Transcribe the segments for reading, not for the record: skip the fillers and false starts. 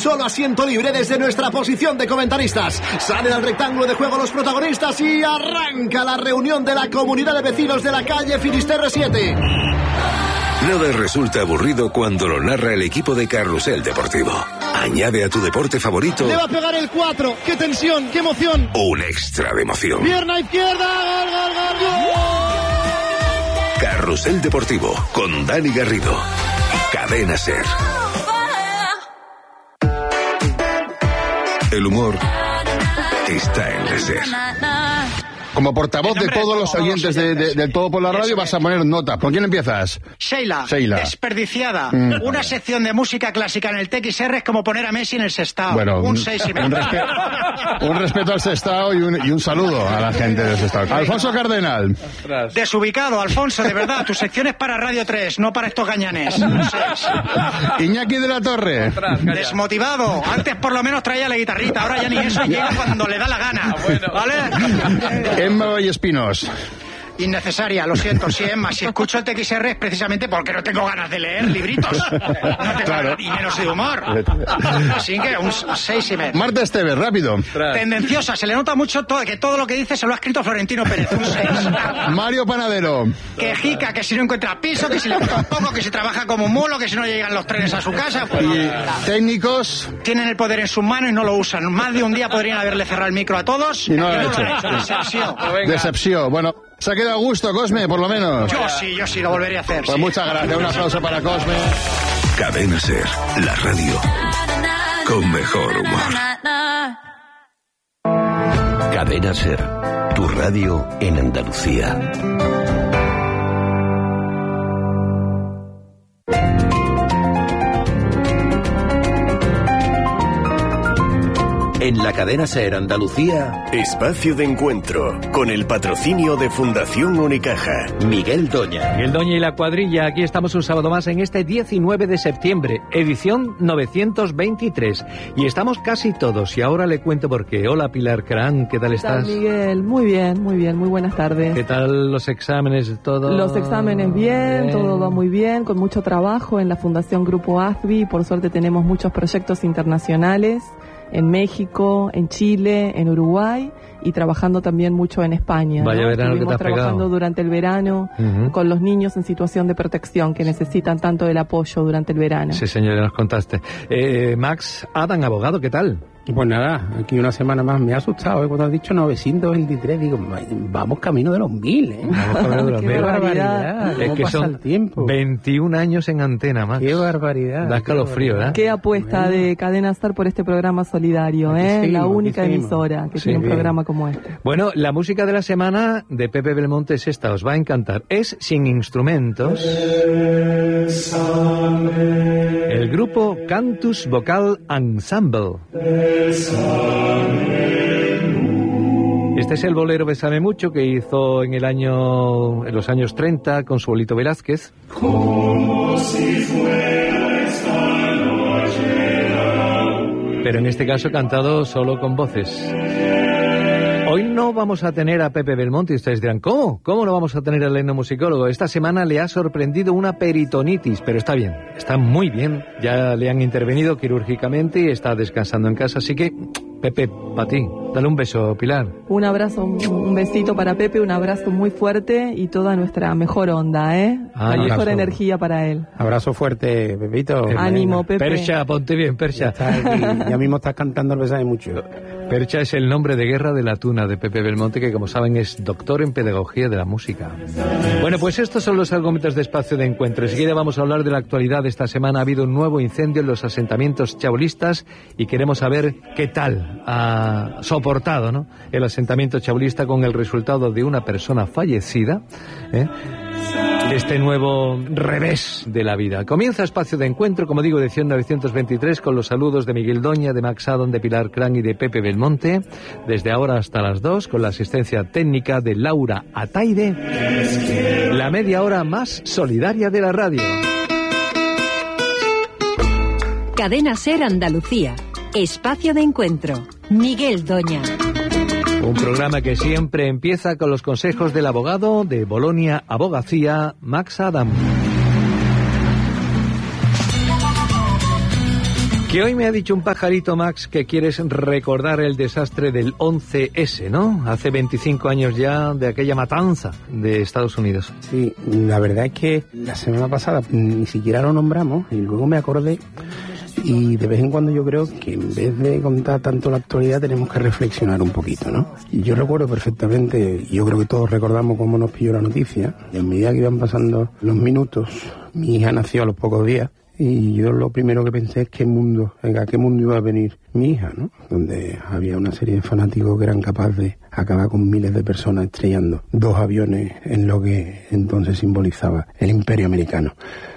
solo asiento libre desde nuestra posición de comentaristas. Salen al rectángulo de juego los protagonistas y arranca la reunión de la comunidad de vecinos de la calle Finisterre 7. Nada resulta aburrido cuando lo narra el equipo de Carrusel Deportivo. Añade a tu deporte favorito... Le va a pegar el 4. ¡Qué tensión! ¡Qué emoción! Un extra de emoción. Pierna izquierda. ¡Gol, gol, gol, gol! Carrusel Deportivo con Dani Garrido. Cadena SER. El humor está en la SER. Como portavoz de todos los oyentes del Todo por la Radio, vas a poner nota. ¿Por quién empiezas? Sheila. Desperdiciada. Una sección de música clásica en el TXR es como poner a Messi en el Sestao. Bueno, un 6,5. Un respeto al Sestao y un saludo a la gente del Sestao. Alfonso Cardenal. Desubicado, Alfonso, de verdad. Tu sección es para Radio 3, no para estos gañanes. Un 6. Iñaki de la Torre. Desmotivado. Antes por lo menos traía la guitarrita, ahora ya ni eso, llega cuando le da la gana. ¿Vale? Emma Vallespinos. Innecesaria, lo siento, sí, Emma. Si escucho el TXR es precisamente porque no tengo ganas de leer libritos. No tengo ganas, y menos de humor. Así que un 6,5. Marta Esteves, rápido. Tendenciosa, se le nota mucho que todo lo que dice se lo ha escrito Florentino Pérez. Un 6. Mario Panadero. Quejica, que si no encuentra piso, que si le gusta un poco, que si trabaja como un mulo, que si no llegan los trenes a su casa. Pues, y técnicos. Tienen el poder en sus manos y no lo usan. Más de un día podrían haberle cerrado el micro a todos. Y no lo han hecho. Decepción. Bueno. Se ha quedado a gusto, Cosme, por lo menos. Yo sí, lo volvería a hacer. Pues muchas gracias, un aplauso para Cosme. Cadena SER, la radio con mejor humor. Cadena SER, tu radio en Andalucía. En la cadena SER Andalucía, espacio de encuentro con el patrocinio de Fundación Unicaja. Miguel Doña. Miguel Doña y la cuadrilla, aquí estamos un sábado más en este 19 de septiembre, edición 923. Y estamos casi todos, y ahora le cuento por qué. Hola Pilar Cran, ¿qué tal estás? Miguel, muy bien, muy buenas tardes. ¿Qué tal los exámenes, todo? Los exámenes bien, todo va muy bien, con mucho trabajo en la Fundación Grupo ASBI. Por suerte tenemos muchos proyectos internacionales. En México, en Chile, en Uruguay y trabajando también mucho en España. Vaya ¿no? verano que te has trabajando pegado. Durante el verano con los niños en situación de protección que necesitan tanto el apoyo durante el verano. Sí, señor, ya nos contaste. Max Adam, abogado, ¿qué tal? Pues nada, aquí una semana más me ha asustado, cuando has dicho 923, digo, vamos camino de los 1000, ¿eh? Vamos camino de los 1000. Qué barbaridad. Es que son 21 años en antena, Max. Qué barbaridad. Da escalofrío, ¿eh? Qué apuesta de Cadena SER por este programa solidario, ¿eh? Seguimos, la única seguimos. emisora que tiene un programa como este. Bueno, la música de la semana de Pepe Belmonte es esta, os va a encantar. Es sin instrumentos. El grupo Cantus Vocal Ensemble. Este es el bolero Bésame Mucho que hizo en los años 30 con su Olito Velázquez. Como si fuera esta noche. Pero en este caso cantado solo con voces. Hoy no vamos a tener a Pepe Belmonte y ustedes dirán, ¿cómo? ¿Cómo no vamos a tener al etnomusicólogo? Esta semana le ha sorprendido una peritonitis, pero está bien, está muy bien. Ya le han intervenido quirúrgicamente y está descansando en casa, así que, Pepe, para ti, dale un beso, Pilar. Un abrazo, un besito para Pepe, un abrazo muy fuerte y toda nuestra mejor onda, ¿eh? La mejor energía para él. Abrazo fuerte, Pepito. Ánimo, Pepe. Percha, ponte bien, Percha. Ya mismo estás cantando el Bésame Mucho. Percha es el nombre de guerra de la tuna de Pepe Belmonte, que como saben es doctor en pedagogía de la música. Bueno, pues estos son los argumentos de espacio de encuentro. Enseguida vamos a hablar de la actualidad de esta semana. Ha habido un nuevo incendio en los asentamientos chabolistas y queremos saber qué tal ha soportado, ¿no?, el asentamiento chabolista con el resultado de una persona fallecida, este nuevo revés de la vida. Comienza Espacio de Encuentro, como digo, edición 923, con los saludos de Miguel Doña, de Max Adon, de Pilar Cran y de Pepe Belmonte, desde ahora hasta las 2, con la asistencia técnica de Laura Ataide, la media hora más solidaria de la radio. Cadena SER Andalucía, Espacio de Encuentro, Miguel Doña. Un programa que siempre empieza con los consejos del abogado de Bolonia Abogacía, Max Adam. Que hoy me ha dicho un pajarito, Max, que quieres recordar el desastre del 11S, ¿no? Hace 25 años ya de aquella matanza de Estados Unidos. Sí, la verdad es que la semana pasada ni siquiera lo nombramos y luego me acordé. Y de vez en cuando yo creo que en vez de contar tanto la actualidad tenemos que reflexionar un poquito, ¿no? Y yo recuerdo perfectamente, yo creo que todos recordamos cómo nos pilló la noticia, y a medida que iban pasando los minutos, mi hija nació a los pocos días, y yo lo primero que pensé es a qué mundo iba a venir mi hija, ¿no? Donde había una serie de fanáticos que eran capaces de acabar con miles de personas estrellando 2 aviones en lo que entonces simbolizaba el Imperio Americano.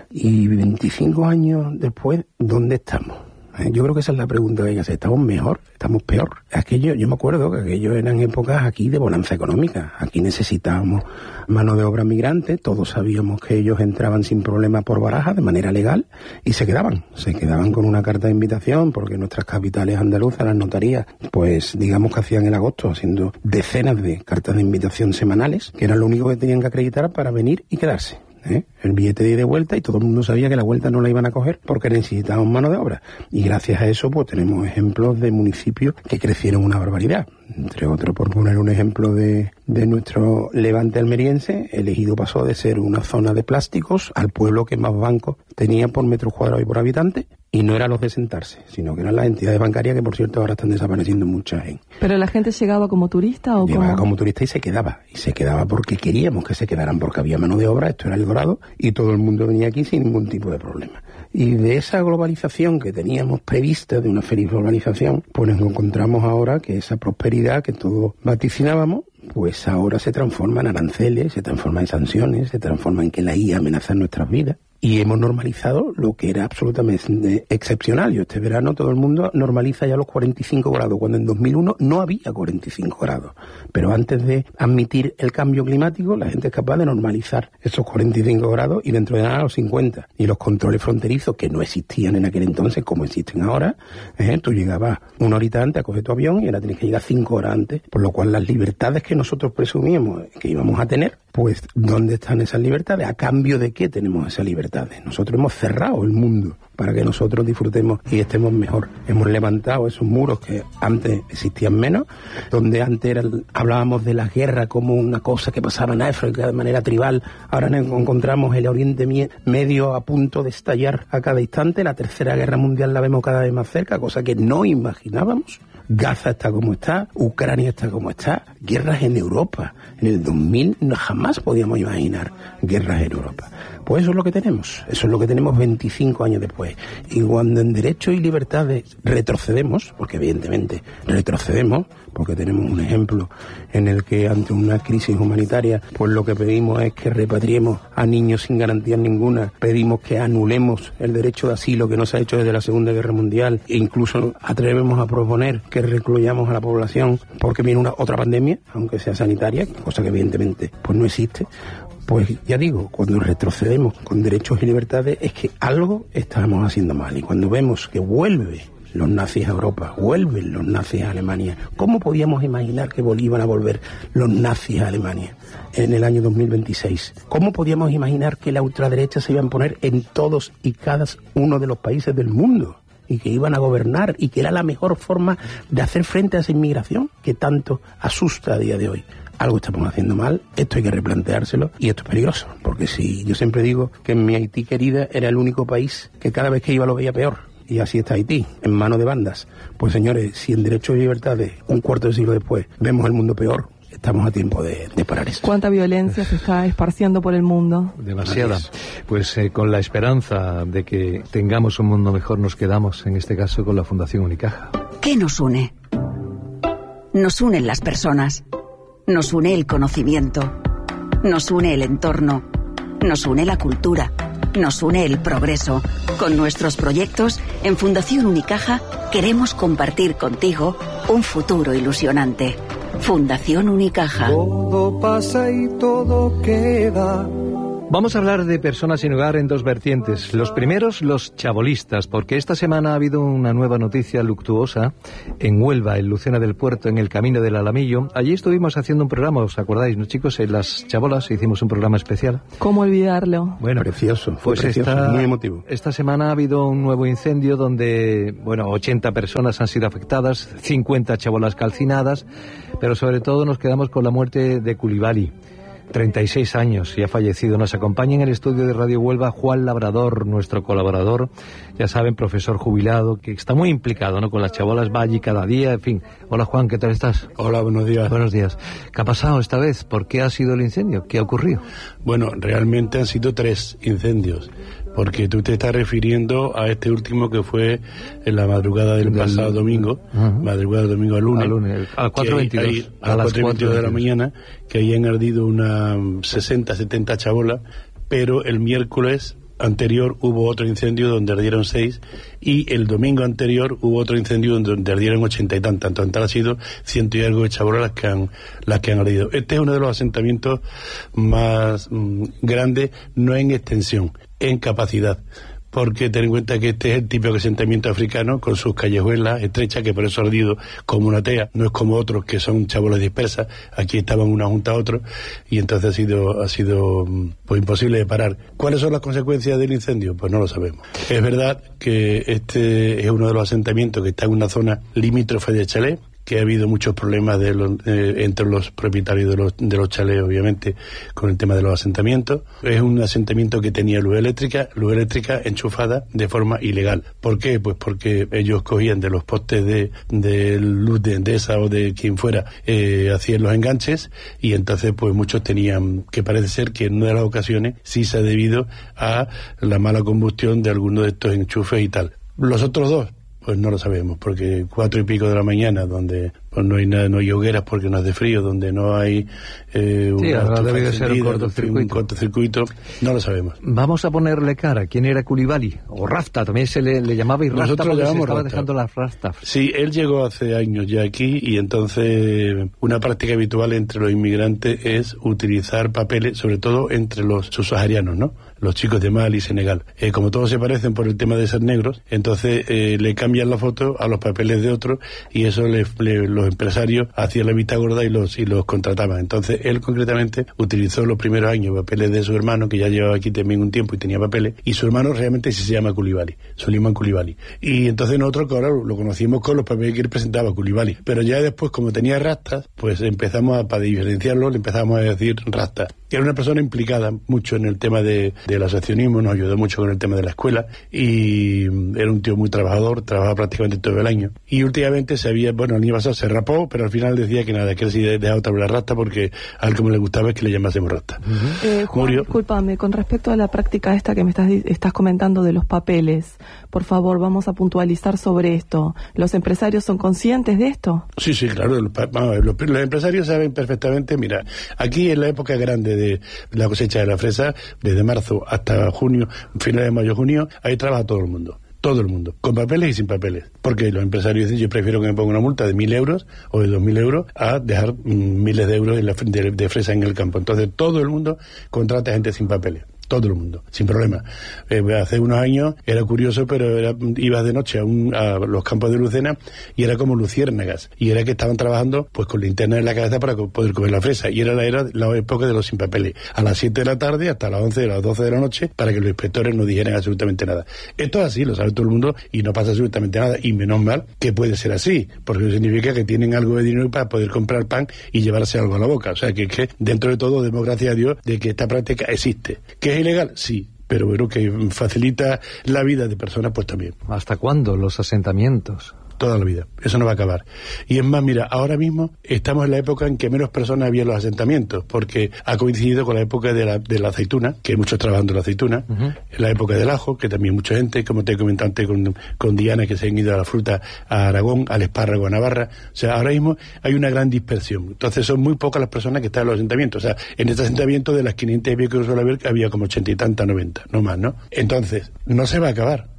Y 25 años después, ¿dónde estamos? Yo creo que esa es la pregunta que hay que hacer. ¿Estamos mejor? ¿Estamos peor? Yo me acuerdo que aquello eran épocas aquí de bonanza económica. Aquí necesitábamos mano de obra migrante. Todos sabíamos que ellos entraban sin problema por Barajas de manera legal y se quedaban con una carta de invitación, porque nuestras capitales andaluzas, las notarías, pues digamos que hacían el agosto haciendo decenas de cartas de invitación semanales, que era lo único que tenían que acreditar para venir y quedarse. El billete de ida y vuelta, y todo el mundo sabía que la vuelta no la iban a coger porque necesitaban mano de obra. Y gracias a eso pues tenemos ejemplos de municipios que crecieron una barbaridad. Entre otros, por poner un ejemplo de nuestro levante almeriense, el Ejido pasó de ser una zona de plásticos al pueblo que más bancos tenía por metro cuadrado y por habitante. Y no eran los de sentarse, sino que eran las entidades bancarias que, por cierto, ahora están desapareciendo muchas. ¿Pero la gente llegaba como turista o llegaba como turista y se quedaba porque queríamos que se quedaran, porque había mano de obra, esto era El Dorado, y todo el mundo venía aquí sin ningún tipo de problema. Y de esa globalización que teníamos prevista, de una feliz globalización, pues nos encontramos ahora que esa prosperidad que todos vaticinábamos, pues ahora se transforma en aranceles, se transforma en sanciones, se transforma en que la IA amenaza nuestras vidas. Y hemos normalizado lo que era absolutamente excepcional. Y este verano todo el mundo normaliza ya los 45 grados, cuando en 2001 no había 45 grados. Pero antes de admitir el cambio climático, la gente es capaz de normalizar esos 45 grados y dentro de nada los 50. Y los controles fronterizos, que no existían en aquel entonces como existen ahora, tú llegabas una horita antes a coger tu avión y ahora tienes que llegar 5 horas antes. Por lo cual las libertades que nosotros presumíamos que íbamos a tener, pues ¿dónde están esas libertades? ¿A cambio de qué tenemos esas libertades? Nosotros hemos cerrado el mundo para que nosotros disfrutemos y estemos mejor. Hemos levantado esos muros que antes existían menos, donde antes hablábamos de la guerra como una cosa que pasaba en África de manera tribal. Ahora nos encontramos el Oriente Medio a punto de estallar a cada instante. La Tercera Guerra Mundial la vemos cada vez más cerca, cosa que no imaginábamos. Gaza está como está, Ucrania está como está, guerras en Europa. En el 2000 jamás podíamos imaginar guerras en Europa. Pues eso es lo que tenemos 25 años después. Y cuando en derechos y libertades retrocedemos, porque evidentemente retrocedemos, porque tenemos un ejemplo en el que ante una crisis humanitaria, pues lo que pedimos es que repatriemos a niños sin garantías ninguna, pedimos que anulemos el derecho de asilo que no se ha hecho desde la Segunda Guerra Mundial, e incluso atrevemos a proponer que recluyamos a la población porque viene otra pandemia, aunque sea sanitaria, cosa que evidentemente pues no existe. Pues ya digo, cuando retrocedemos con derechos y libertades es que algo estamos haciendo mal. Y cuando vemos que vuelven los nazis a Europa, vuelven los nazis a Alemania, ¿cómo podíamos imaginar que iban a volver los nazis a Alemania en el año 2026? ¿Cómo podíamos imaginar que la ultraderecha se iba a poner en todos y cada uno de los países del mundo? Y que iban a gobernar y que era la mejor forma de hacer frente a esa inmigración que tanto asusta a día de hoy. Algo estamos haciendo mal, esto hay que replanteárselo y esto es peligroso, porque si yo siempre digo que en mi Haití querida era el único país que cada vez que iba lo veía peor, y así está Haití, en manos de bandas. Pues señores, si en derechos y libertades, un cuarto de siglo después, vemos el mundo peor, estamos a tiempo de parar eso. ¿Cuánta violencia se está esparciendo por el mundo? Demasiada. Pues con la esperanza de que tengamos un mundo mejor nos quedamos, en este caso, con la Fundación Unicaja. ¿Qué nos une? Nos unen las personas. Nos une el conocimiento, nos une el entorno, nos une la cultura, nos une el progreso. Con nuestros proyectos, en Fundación Unicaja queremos compartir contigo un futuro ilusionante. Fundación Unicaja. Todo pasa y todo queda, Vamos a hablar de personas sin hogar en dos vertientes. Los primeros, los chabolistas, porque esta semana ha habido una nueva noticia luctuosa en Huelva, en Lucena del Puerto, en el Camino del Alamillo. Allí estuvimos haciendo un programa, ¿os acordáis, no, chicos? En las chabolas hicimos un programa especial. ¿Cómo olvidarlo? Bueno, precioso, pues precioso, muy emotivo. Esta semana ha habido un nuevo incendio donde, 80 personas han sido afectadas, 50 chabolas calcinadas, pero sobre todo nos quedamos con la muerte de Culibali. 36 años y ha fallecido. Nos acompaña en el estudio de Radio Huelva Juan Labrador, nuestro colaborador, ya saben, profesor jubilado, que está muy implicado, ¿no?, con las chabolas, va allí cada día, en fin. Hola Juan, ¿qué tal estás? Hola, buenos días. Buenos días. ¿Qué ha pasado esta vez? ¿Por qué ha sido el incendio? ¿Qué ha ocurrido? Bueno, realmente han sido 3 incendios, porque tú te estás refiriendo a este último que fue en la madrugada del pasado domingo, madrugada del domingo al lunes, a 4:22, a las 4:22 de la mañana, que ahí han ardido una 60-70 chabolas, pero el miércoles anterior hubo otro incendio donde ardieron 6 y el domingo anterior hubo otro incendio donde ardieron 80 y tantas. En total ha sido 100 y algo de chabolas las que han ardido. Este es uno de los asentamientos más grandes, no en extensión, en capacidad. Porque ten en cuenta que este es el típico asentamiento africano con sus callejuelas estrechas, que por eso ha ardido como una tea, no es como otros que son chabolas dispersas. Aquí estaban una junto a otro y entonces ha sido pues imposible de parar. ¿Cuáles son las consecuencias del incendio? Pues no lo sabemos. Es verdad que este es uno de los asentamientos que está en una zona limítrofe de chalés, que ha habido muchos problemas entre los propietarios de los chalés, obviamente, con el tema de los asentamientos. Es un asentamiento que tenía luz eléctrica enchufada de forma ilegal. ¿Por qué? Pues porque ellos cogían de los postes de luz de Endesa o de quien fuera, hacían los enganches, y entonces pues muchos tenían, que parece ser que en una de las ocasiones sí se ha debido a la mala combustión de algunos de estos enchufes y tal. Los otros 2, pues no lo sabemos, porque 4 y pico de la mañana, donde pues no hay nada, no hay hogueras porque no hace frío, donde no hay un cortocircuito, no lo sabemos. Vamos a ponerle cara. ¿Quién era Culibali? O Rafta, también se le llamaba, y Rafta nosotros porque llamamos se estaba Rafta. dejando las rastas. Sí, él llegó hace años ya aquí, y entonces una práctica habitual entre los inmigrantes es utilizar papeles, sobre todo entre los subsaharianos, ¿no? Los chicos de Mali y Senegal. Como todos se parecen por el tema de ser negros, entonces le cambian la foto a los papeles de otros, y eso los empresarios hacían la vista gorda y los contrataban. Entonces él concretamente utilizó los primeros años papeles de su hermano, que ya llevaba aquí también un tiempo y tenía papeles, y su hermano realmente sí se llama Culibali, Suleiman Culibali. Y entonces nosotros, claro, lo conocimos con los papeles que él presentaba, Culibali. Pero ya después, como tenía rastas, pues empezamos para diferenciarlo, le empezamos a decir rastas. Era una persona implicada mucho en el tema del asociacionismo, nos ayudó mucho con el tema de la escuela, y era un tío muy trabajador, trabajaba prácticamente todo el año. Y últimamente el año pasado se rapó, pero al final decía que nada, que él sí dejaba otra vez la rasta, porque a él como le gustaba es que le llamásemos rasta. Juan, discúlpame, con respecto a la práctica esta que me estás comentando de los papeles, por favor, vamos a puntualizar sobre esto. ¿Los empresarios son conscientes de esto? Sí, claro, los empresarios saben perfectamente. Mira, aquí en la época grande de la cosecha de la fresa, desde marzo hasta junio, finales de mayo, junio, ahí trabaja todo el mundo, con papeles y sin papeles, porque los empresarios dicen: yo prefiero que me ponga una multa de 1.000 euros o de 2.000 euros a dejar miles de euros de fresa en el campo. Entonces todo el mundo contrata gente sin papeles. Todo el mundo, sin problema. Hace unos años era curioso, pero ibas de noche a los campos de Lucena y era como luciérnagas, y era que estaban trabajando pues con linterna en la cabeza para poder comer la fresa, y era la época de los sin papeles, a las 7 de la tarde hasta las 11 de las 12 de la noche, para que los inspectores no dijeran absolutamente nada. Esto es así, lo sabe todo el mundo, y no pasa absolutamente nada, y menos mal que puede ser así, porque eso significa que tienen algo de dinero para poder comprar pan y llevarse algo a la boca. O sea que dentro de todo demos gracias a Dios de que esta práctica existe. ¿Que es ilegal? Sí, pero bueno, que facilita la vida de personas, pues también. ¿Hasta cuándo los asentamientos? Toda la vida, eso no va a acabar. Y es más, mira, ahora mismo estamos en la época en que menos personas había en los asentamientos, porque ha coincidido con la época de la aceituna, que hay muchos trabajando la aceituna, en la época del ajo, que también mucha gente, como te comenté antes con Diana, que se han ido a la fruta a Aragón, al espárrago a Navarra. O sea, ahora mismo hay una gran dispersión. Entonces son muy pocas las personas que están en los asentamientos. O sea, en este asentamiento de las 500 y pico que suele haber, había como 80 y tantas, 90, no más, ¿no? Entonces, no se va a acabar.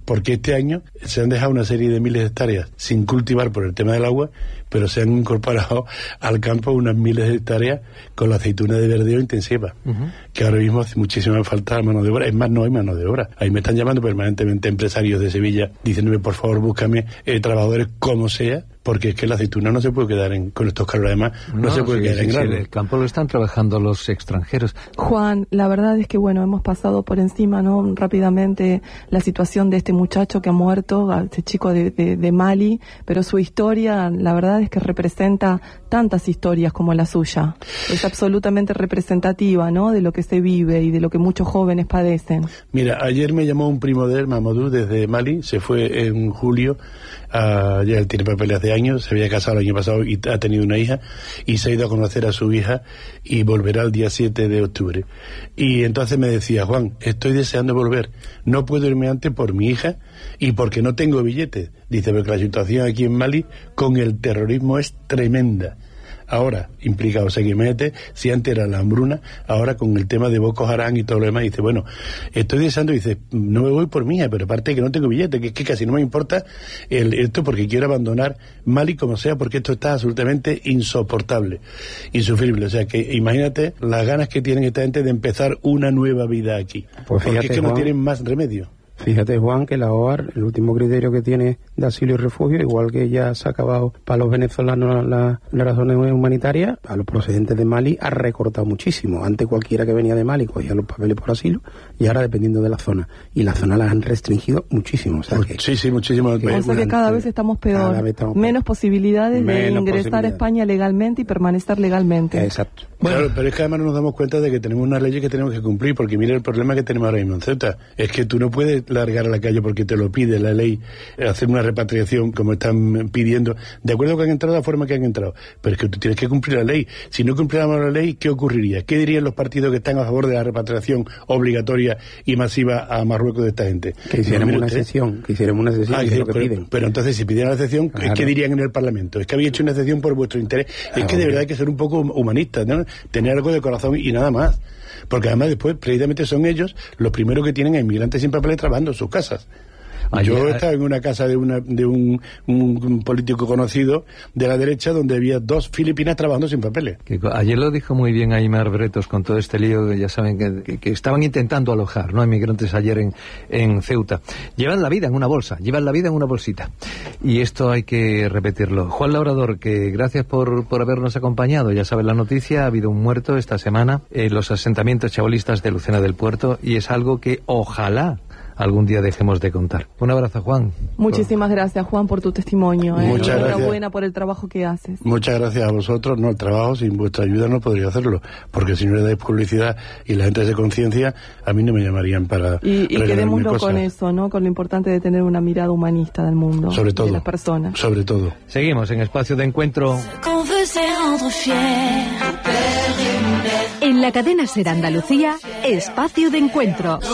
porque este año se han dejado una serie de miles de hectáreas sin cultivar por el tema del agua, pero se han incorporado al campo unas miles de hectáreas con la aceituna de verdeo intensiva, que ahora mismo hace muchísima falta mano de obra. Es más, no hay mano de obra. Ahí me están llamando permanentemente empresarios de Sevilla diciéndome, por favor, búscame trabajadores como sea, porque es que la aceituna no se puede quedar con estos calores, además no se puede quedar en grano. El campo lo están trabajando los extranjeros. Juan, la verdad es que bueno, hemos pasado por encima, ¿no?, rápidamente la situación de este muchacho que ha muerto, este chico de Mali, pero su historia, la verdad es que representa tantas historias como la suya. Es absolutamente representativa, ¿no?, de lo que se vive y de lo que muchos jóvenes padecen. Mira, ayer me llamó un primo de él, Mamadou, desde Mali, se fue en julio, ya él tiene papeles de años, se había casado el año pasado y ha tenido una hija, y se ha ido a conocer a su hija y volverá el día 7 de octubre. Y entonces me decía, Juan, estoy deseando volver, no puedo irme antes por mi hija y porque no tengo billetes. Dice, porque la situación aquí en Mali con el terrorismo es tremenda. Ahora implica, o sea, que imagínate, si antes era la hambruna, ahora con el tema de Boko Haram y todo lo demás, dice, bueno, estoy deseando, dice, no me voy por mi hija, pero aparte que no tengo billete, que es que casi no me importa esto porque quiero abandonar Mali como sea, porque esto está absolutamente insoportable, insufrible. O sea, que imagínate las ganas que tienen esta gente de empezar una nueva vida aquí, pues fíjate, porque es que Juan, no tienen más remedio. Fíjate, Juan, que la OAR, el último criterio que tiene de asilo y refugio, igual que ya se ha acabado para los venezolanos las razones humanitarias, a los procedentes de Mali ha recortado muchísimo. Antes cualquiera que venía de Mali cogía los papeles por asilo, y ahora dependiendo de la zona. Y la zona las han restringido muchísimo. O sea que, sí, muchísimo. O sea que cada vez estamos peor. Menos posibilidades de ingresar a España legalmente y permanecer legalmente. Exacto. Bueno, claro, pero es que además no nos damos cuenta de que tenemos unas leyes que tenemos que cumplir, porque mira el problema que tenemos ahora mismo en Ceuta, es que tú no puedes largar a la calle porque te lo pide la ley, hacer una repatriación como están pidiendo, de acuerdo que han entrado de la forma que han entrado, pero es que tú tienes que cumplir la ley. Si no cumpliéramos la ley, ¿qué ocurriría? ¿Qué dirían los partidos que están a favor de la repatriación obligatoria y masiva a Marruecos de esta gente? Que hiciéramos una excepción, que es lo que piden. Pero entonces si pidieran la excepción, claro, ¿qué dirían en el Parlamento? Es que había hecho una excepción por vuestro interés. Es que de verdad hay que ser un poco humanistas, ¿no? Tener algo de corazón y nada más. Porque además después, precisamente son ellos los primeros que tienen a inmigrantes sin papeles trabajando en sus casas. Yo he estado en una casa de un político conocido de la derecha donde había 2 filipinas trabajando sin papeles. Ayer lo dijo muy bien Aimar Bretos con todo este lío, ya saben que estaban intentando alojar, ¿no?, inmigrantes ayer en Ceuta. Llevan la vida en una bolsa, llevan la vida en una bolsita. Y esto hay que repetirlo. Juan Labrador, que gracias por habernos acompañado. Ya saben la noticia, ha habido un muerto esta semana en los asentamientos chabolistas de Lucena del Puerto, y es algo que ojalá algún día dejemos de contar. Un abrazo, Juan. Muchísimas gracias, Juan, por tu testimonio. Muchas enhorabuena por el trabajo que haces. Muchas gracias a vosotros. No, el trabajo sin vuestra ayuda no podría hacerlo, porque si no le dais publicidad y la gente de conciencia, a mí no me llamarían para y quedémoslo con eso, ¿no?, con lo importante de tener una mirada humanista del mundo, sobre todo, de las personas. Sobre todo. Seguimos en Espacio de Encuentro. En la cadena SER Andalucía, Espacio de Encuentro.